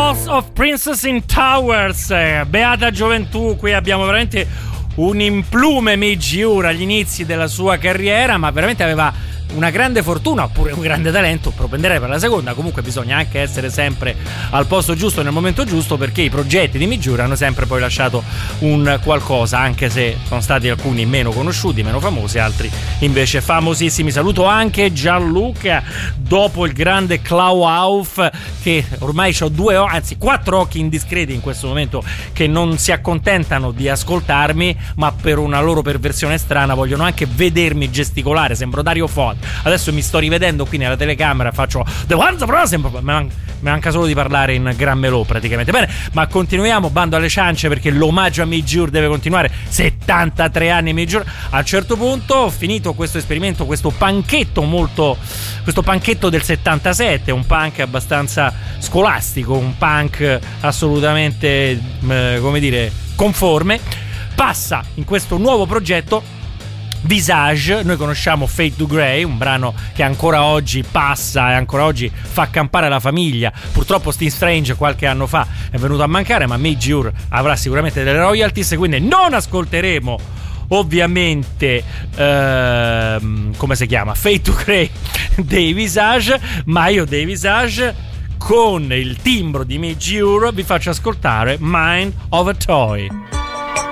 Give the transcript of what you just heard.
Lost of Princess in Towers, beata gioventù. Qui abbiamo veramente un implume Meiji Ura agli inizi della sua carriera, ma veramente aveva una grande fortuna oppure un grande talento. Propenderei per la seconda. Comunque bisogna anche essere sempre al posto giusto nel momento giusto, perché i progetti di Meiji Ura hanno sempre poi lasciato un qualcosa, anche se sono stati alcuni meno conosciuti, meno famosi, altri invece famosissimi. Saluto anche Gianluca dopo il grande Clau Auf, che ormai ho quattro occhi indiscreti in questo momento, che non si accontentano di ascoltarmi, ma per una loro perversione strana vogliono anche vedermi gesticolare. Sembro Dario Fo. Adesso mi sto rivedendo qui nella telecamera, faccio The One's mi manca solo di parlare in gran melò praticamente. Bene, ma continuiamo, bando alle ciance, perché l'omaggio a Meiji Ura deve continuare. 73 anni Meiji Ura. A un certo punto ho finito questo esperimento, questo panchetto del 77, un punk abbastanza scolastico, un punk assolutamente conforme. Passa in questo nuovo progetto Visage. Noi conosciamo Fade to Grey, un brano che ancora oggi passa e ancora oggi fa campare la famiglia. Purtroppo Steve Strange qualche anno fa è venuto a mancare, ma Meiji Ura avrà sicuramente delle royalties, quindi non ascolteremo ovviamente come si chiama, Fade to Grey dei Visage, ma io dei Visage con il timbro di Meiji Ura vi faccio ascoltare Mind of a Toy.